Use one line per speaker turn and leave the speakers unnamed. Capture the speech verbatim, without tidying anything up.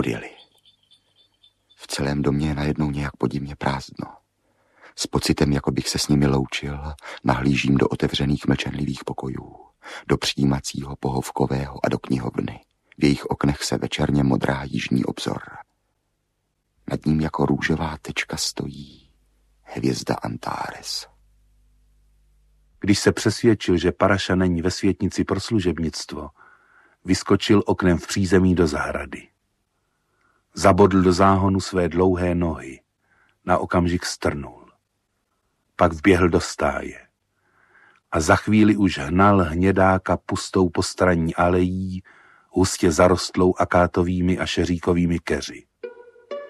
Odjeli. V celém domě je najednou nějak podivně prázdno. S pocitem, jako bych se s nimi loučil, nahlížím do otevřených mlčenlivých pokojů, do přijímacího, pohovkového a do knihovny. V jejich oknech se večerně modrá jižní obzor. Nad ním jako růžová tečka stojí hvězda Antares.
Když se přesvědčil, že Paraša není ve světnici pro služebnictvo, vyskočil oknem v přízemí do zahrady. Zabodl do záhonu své dlouhé nohy, na okamžik strnul. Pak vběhl do stáje a za chvíli už hnal hnědáka pustou postranní alejí, hustě zarostlou akátovými a šeříkovými keři.